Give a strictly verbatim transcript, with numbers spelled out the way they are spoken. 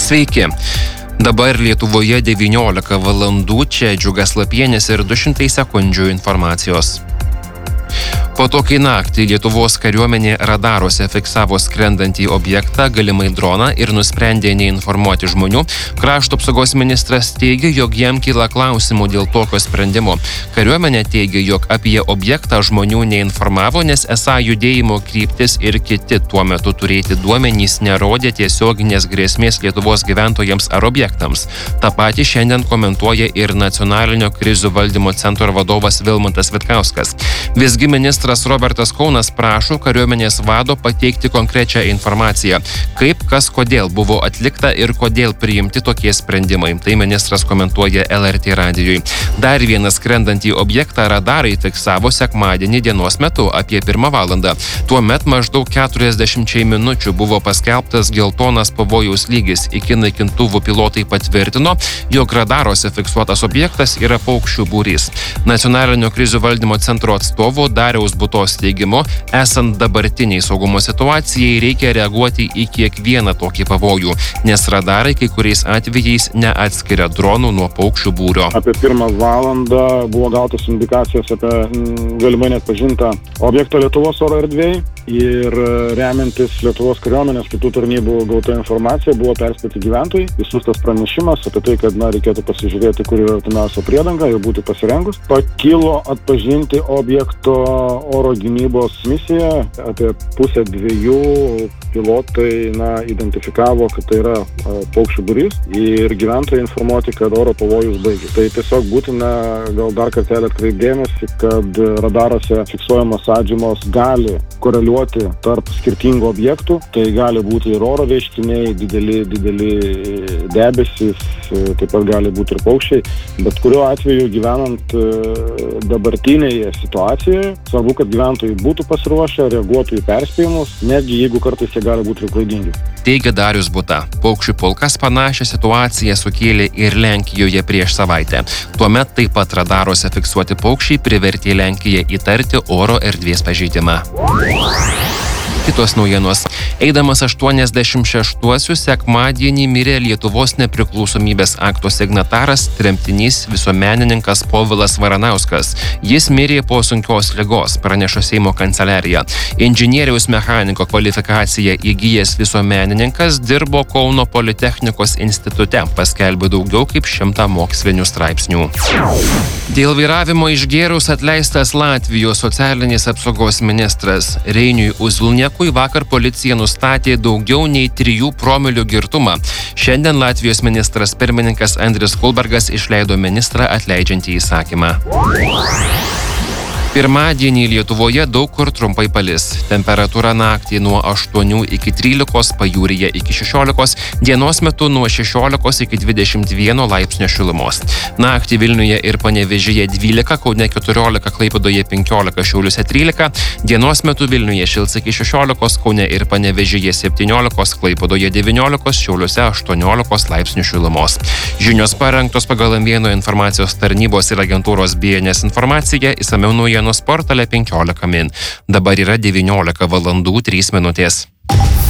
Sveiki. Dabar Lietuvoje devyniolika valandų, čia Džiugas Lapienis ir du šimtai sekundžių informacijos. Po to, kai naktį Lietuvos kariuomenė radaruose fiksavo skrendantį objektą, galimai droną, ir nusprendė neinformuoti žmonių, krašto apsaugos ministras teigia, jog jam kyla klausimų dėl tokio sprendimo. Kariuomenė teigia, jog apie objektą žmonių neinformavo, nes esą judėjimo kryptis ir kiti tuo metu turėti duomenys nerodė tiesioginės grėsmės Lietuvos gyventojams ar objektams. Ta pati šiandien komentuoja ir Nacionalinio krizių valdymo centro vadovas Vilmantas Vitkauskas. Visgi ministras Robertas Kaunas prašo kariuomenės vado pateikti konkrečią informaciją, kaip, kas, kodėl buvo atlikta ir kodėl priimti tokie sprendimai. Tai ministras komentuoja L R T radijui. Dar vieną skrendantį objektą radarai fiksavo sekmadienį dienos metu apie pirmą valandą. Tuomet maždaug keturiasdešimčiai minučių buvo paskelbtas geltonas pavojaus lygis. Iki naikintuvų pilotai patvirtino, jog radaruose fiksuotas objektas yra paukščių būrys. Nacionalinio krizių valdymo centro atstovo Dariaus Butos teigimu, esant dabartiniai saugumo situacijai, reikia reaguoti į kiekvieną tokį pavojų, nes radarai kai kuriais atvejais neatskiria dronų nuo paukščių būrio. Apie pirmą valandą buvo gautas indikacijos apie galimai neatpažintą objektą Lietuvos oro erdvėje ir remiantis Lietuvos kariuomenės kitų tarnybų gauta informacija buvo perspėti gyventojai, išsiųstas pranešimas apie tai, kad na, reikėtų pasižiūrėti, kur yra artimiausia priedanga ir būti pasirengus. Pakilo atpažinti objekto oro gynybos misija, apie pusę dviejų pilotai na, identifikavo, kad tai yra a, paukščių būrys ir gyventojai informuoti, kad oro pavojus baigė. Tai tiesiog būtina gal dar kartelį atkreipdėmėsi, kad radaruose fiksuojamos atžymos gali koreliuoti tarp skirtingų objektų. Tai gali būti ir oro reiškiniai, dideli, dideli debesys, taip pat gali būti ir paukščiai. Bet kuriuo atveju gyvenant dabartinėje situacijoje, svarbu, kad gyventojai būtų pasiruošę, reaguotų į perspėjimus, netgi jeigu kartais jie gali būti ir klaidingi. Teigia Darius Buta. Paukščių pulkas panašią situaciją sukėlė ir Lenkijoje prieš savaitę. Tuomet taip pat radaruose fiksuoti paukščiai privertė Lenkiją įtarti oro erdvės pažeidimą. Kitos naujienos. Eidamas aštuoniasdešimt šeštuosius sekmadienį mirė Lietuvos nepriklausomybės akto signataras, tremtinys, visuomenininkas Povilas Varanauskas. Jis mirė po sunkios ligos, praneša Seimo kanceliarija. Inžinieriaus mechaniko kvalifikaciją įgijęs visuomenininkas dirbo Kauno Politechnikos institute, paskelbė daugiau kaip šimtą mokslinių straipsnių. Dėl vairavimo išgėrus atleistas Latvijos socialinės apsaugos ministras Reiniui Uzulniekui vakar policija nustatė daugiau nei trijų promilių girtumą. Šiandien Latvijos ministras pirmininkas Andris Kulbergas išleido ministrą atleidžiantį įsakymą. Pirmadienį Lietuvoje daug kur trumpai palis. Temperatūra naktį nuo aštuonių iki trylikos, pajūryje iki šešiolikos, dienos metu nuo šešiolikos iki dvidešimt vieno laipsnio šilumos. Naktį Vilniuje ir Panevėžyje dvylika, Kaune keturiolika, Klaipėdoje penkiolika, Šiauliuose trylika, dienos metu Vilniuje šils iki šešiolikos, Kaune ir Panevėžyje septyniolikos, Klaipėdoje devyniolikos, Šiauliuose aštuoniolikos laipsnių šilumos. Žinios parengtos pagal M vieno informacijos tarnybos ir agentūros B N S informaciją, išsamiau naujienų portale penkiolika min. Dabar yra devyniolika valandų trys minutės.